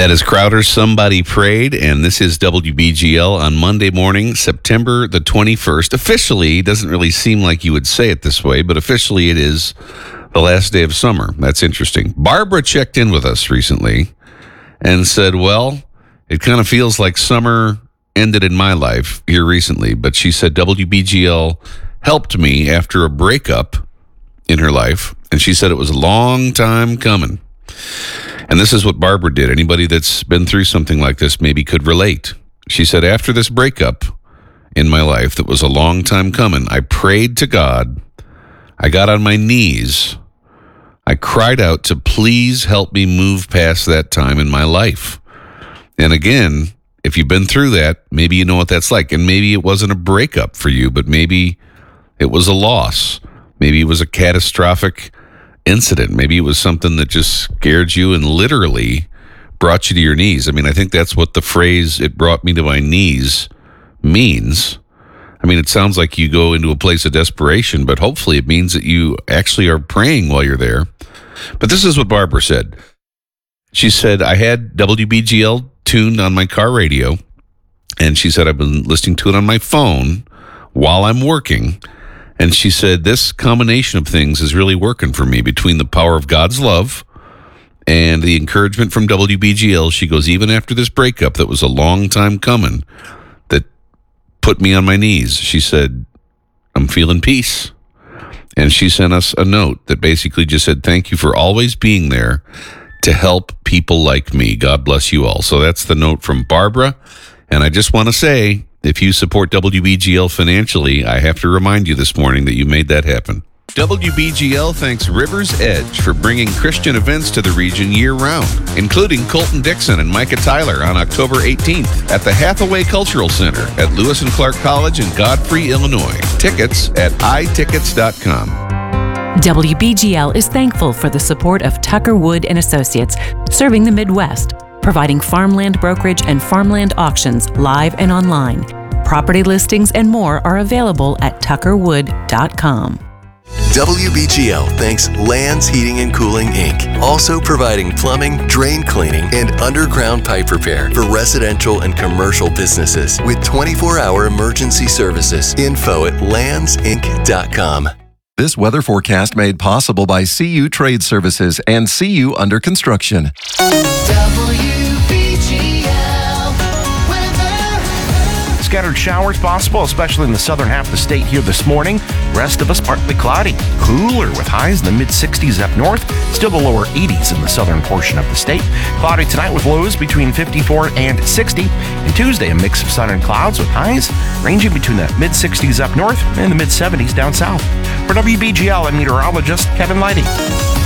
That is Crowder, Somebody Prayed, and this is WBGL on Monday morning, September the 21st. Officially, it doesn't really seem like you would say it this way, but officially it is the last day of summer. That's interesting. Barbara checked in with us recently and said, well, it kind of feels like summer ended in my life here recently, but she said WBGL helped me after a breakup in her life, and she said it was a long time coming. And this is what Barbara did. Anybody that's been through something like this maybe could relate. She said, after this breakup in my life that was a long time coming, I prayed to God. I got on my knees. I cried out to please help me move past that time in my life. And again, if you've been through that, maybe you know what that's like. And maybe it wasn't a breakup for you, but maybe it was a loss. Maybe it was a catastrophic incident. Maybe it was something that just scared you and literally brought you to your knees. I mean, I think that's what the phrase, it brought me to my knees, means. I mean, it sounds like you go into a place of desperation, but hopefully it means that you actually are praying while you're there. But this is what Barbara said. She said, I had WBGL tuned on my car radio, and she said, I've been listening to it on my phone while I'm working. And she said, this combination of things is really working for me between the power of God's love and the encouragement from WBGL. She goes, even after this breakup that was a long time coming, that put me on my knees, she said, I'm feeling peace. And she sent us a note that basically just said, thank you for always being there to help people like me. God bless you all. So that's the note from Barbara. And I just want to say, if you support WBGL financially, I have to remind you this morning that you made that happen. WBGL thanks Rivers Edge for bringing Christian events to the region year-round, including Colton Dixon and Micah Tyler on October 18th at the Hathaway Cultural Center at Lewis and Clark College in Godfrey, Illinois. Tickets at itickets.com. WBGL is thankful for the support of Tucker Wood & Associates, serving the Midwest, providing farmland brokerage and farmland auctions live and online. Property listings and more are available at tuckerwood.com. WBGL thanks Lands Heating and Cooling, Inc., also providing plumbing, drain cleaning, and underground pipe repair for residential and commercial businesses with 24-hour emergency services. Info at landsinc.com. This weather forecast made possible by CU Trade Services and CU Under Construction. Scattered showers possible, especially in the southern half of the state here this morning. Rest of us partly cloudy. Cooler with highs in the mid-60s up north. Still the lower 80s in the southern portion of the state. Cloudy tonight with lows between 54 and 60. And Tuesday, a mix of sun and clouds with highs ranging between the mid-60s up north and the mid-70s down south. For WBGL, I'm meteorologist Kevin Leidy.